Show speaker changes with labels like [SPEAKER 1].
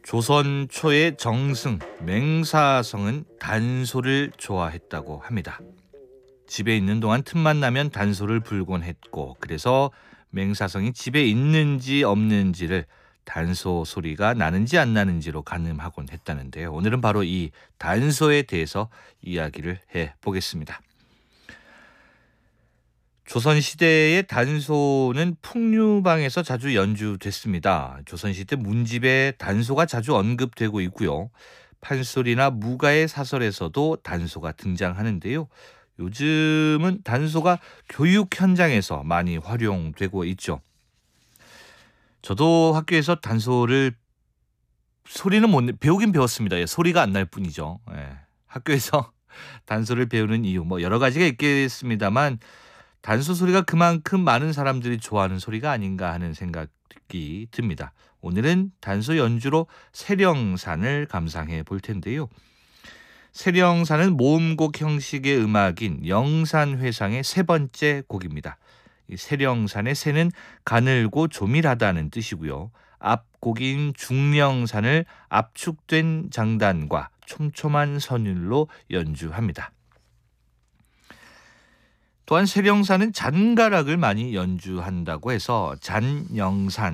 [SPEAKER 1] 조선 초의 정승 맹사성은 단소를 좋아했다고 합니다. 집에 있는 동안 틈만 나면 단소를 불곤 했고, 그래서 맹사성이 집에 있는지 없는지를 단소 소리가 나는지 안 나는지로 가늠하곤 했다는데요. 오늘은 바로 이 단소에 대해서 이야기를 해보겠습니다. 조선시대의 단소는 풍류방에서 자주 연주됐습니다. 조선시대 문집에 단소가 자주 언급되고 있고요. 판소리나 무가의 사설에서도 단소가 등장하는데요. 요즘은 단소가 교육 현장에서 많이 활용되고 있죠. 저도 학교에서 단소를 소리는 못 배우긴 배웠습니다. 소리가 안 날 뿐이죠. 학교에서 단소를 배우는 이유 여러 가지가 있겠습니다만 단소 소리가 그만큼 많은 사람들이 좋아하는 소리가 아닌가 하는 생각이 듭니다. 오늘은 단소 연주로 세령산을 감상해 볼 텐데요. 세령산은 모음곡 형식의 음악인 영산회상의 세 번째 곡입니다. 이 세령산의 세는 가늘고 조밀하다는 뜻이고요. 앞곡인 중령산을 압축된 장단과 촘촘한 선율로 연주합니다. 또한 세령산은 잔가락을 많이 연주한다고 해서 잔영산,